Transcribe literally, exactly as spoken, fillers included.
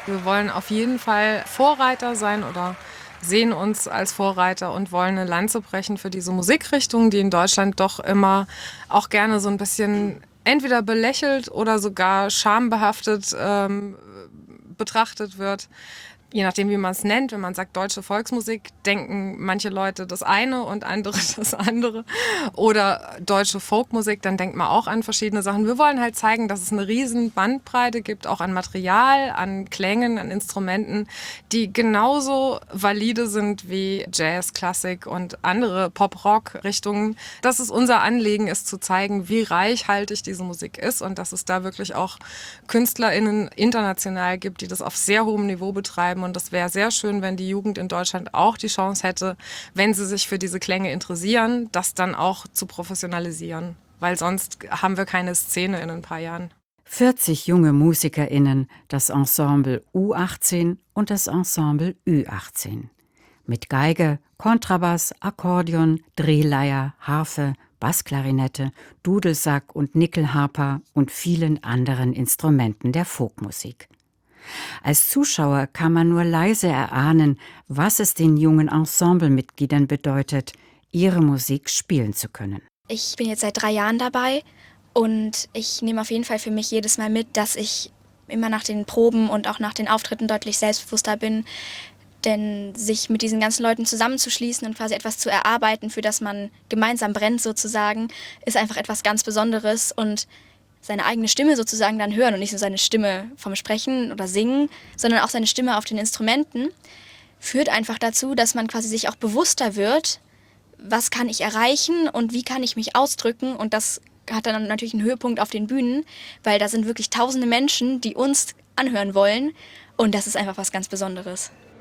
Wir wollen auf jeden Fall Vorreiter sein oder sehen uns als Vorreiter und wollen eine Lanze brechen für diese Musikrichtung, die in Deutschland doch immer auch gerne so ein bisschen entweder belächelt oder sogar schambehaftet ähm, betrachtet wird. Je nachdem, wie man es nennt, wenn man sagt deutsche Volksmusik, denken manche Leute das eine und andere das andere. Oder deutsche Folkmusik, dann denkt man auch an verschiedene Sachen. Wir wollen halt zeigen, dass es eine riesen Bandbreite gibt, auch an Material, an Klängen, an Instrumenten, die genauso valide sind wie Jazz, Klassik und andere Pop-Rock-Richtungen. Dass es unser Anliegen ist, zu zeigen, wie reichhaltig diese Musik ist und dass es da wirklich auch KünstlerInnen international gibt, die das auf sehr hohem Niveau betreiben. Und das wäre sehr schön, wenn die Jugend in Deutschland auch die Chance hätte, wenn sie sich für diese Klänge interessieren, das dann auch zu professionalisieren. Weil sonst haben wir keine Szene in ein paar Jahren. vierzig junge MusikerInnen, das Ensemble U achtzehn und das Ensemble Ü achtzehn. Mit Geige, Kontrabass, Akkordeon, Drehleier, Harfe, Bassklarinette, Dudelsack und Nickelharper und vielen anderen Instrumenten der Folkmusik. Als Zuschauer kann man nur leise erahnen, was es den jungen Ensemblemitgliedern bedeutet, ihre Musik spielen zu können. Ich bin jetzt seit drei Jahren dabei und ich nehme auf jeden Fall für mich jedes Mal mit, dass ich immer nach den Proben und auch nach den Auftritten deutlich selbstbewusster bin. Denn sich mit diesen ganzen Leuten zusammenzuschließen und quasi etwas zu erarbeiten, für das man gemeinsam brennt sozusagen, ist einfach etwas ganz Besonderes. Und seine eigene Stimme sozusagen dann hören und nicht nur seine Stimme vom Sprechen oder Singen, sondern auch seine Stimme auf den Instrumenten, führt einfach dazu, dass man quasi sich auch bewusster wird, was kann ich erreichen und wie kann ich mich ausdrücken. Und das hat dann natürlich einen Höhepunkt auf den Bühnen, weil da sind wirklich tausende Menschen, die uns anhören wollen. Und das ist einfach was ganz Besonderes.